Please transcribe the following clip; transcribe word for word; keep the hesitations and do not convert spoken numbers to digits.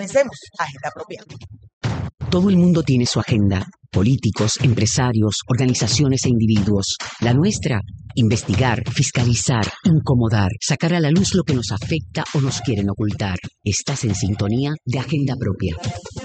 Comencemos. Agenda propia. Todo el mundo tiene su agenda. Políticos, empresarios, organizaciones e individuos. La nuestra, investigar, fiscalizar, incomodar, sacar a la luz lo que nos afecta o nos quieren ocultar. Estás en sintonía de Agenda Propia.